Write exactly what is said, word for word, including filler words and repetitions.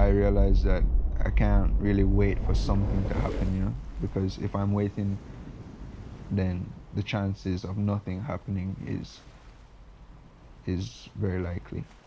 I realized that I can't really wait for something to happen, you know, because if I'm waiting, then the chances of nothing happening is is very likely.